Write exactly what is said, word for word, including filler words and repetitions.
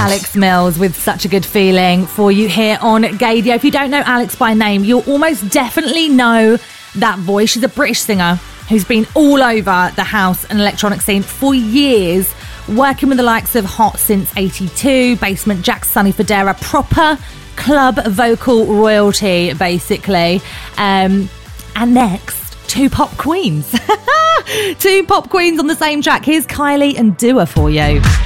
Alex Mills with Such a Good Feeling for you here on Gaydio. If you don't know Alex by name, you'll almost definitely know that voice. She's a British singer who's been all over the house and electronic scene for years, working with the likes of Hot Since eighty-two, Basement Jaxx, Sonny Fodera, proper club vocal royalty, basically. Um, and next, two pop queens. Two pop queens on the same track. Here's Kylie and Dua for you.